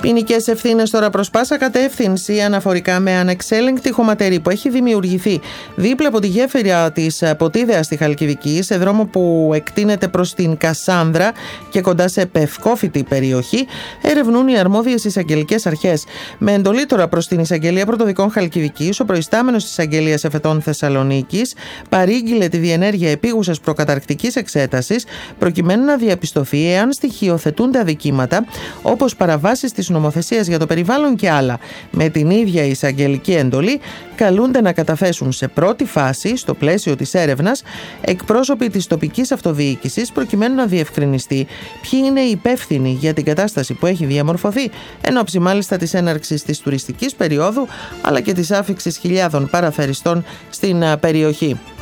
Ποινικές ευθύνες τώρα προς πάσα κατεύθυνση αναφορικά με ανεξέλεγκτη χωματερή που έχει δημιουργηθεί δίπλα από τη γέφυρα της Ποτίδεας στη Χαλκιδική, σε δρόμο που εκτείνεται προς την Κασάνδρα και κοντά σε πευκόφυτη περιοχή, ερευνούν οι αρμόδιες εισαγγελικές αρχές. Με εντολή τώρα προς την Εισαγγελία Πρωτοδικών Χαλκιδικής, ο προϊστάμενος της Εισαγγελίας Εφετών Θεσσαλονίκης παρήγγειλε τη διενέργεια επίγουσας προκαταρκτικής εξέτασης προκειμένου να διαπιστωθεί εάν στοιχειοθετούνται αδικήματα όπως παραβάσεις της νομοθεσίας για το περιβάλλον και άλλα. Με την ίδια εισαγγελική εντολή καλούνται να καταθέσουν σε πρώτη φάση, στο πλαίσιο της έρευνας, εκπρόσωποι της τοπικής αυτοδιοίκησης προκειμένου να διευκρινιστεί ποιοι είναι οι υπεύθυνοι για την κατάσταση που έχει διαμορφωθεί εν ώψη μάλιστα της έναρξης της τουριστικής περίοδου αλλά και της άφιξης χιλιάδων παραθεριστών στην περιοχή.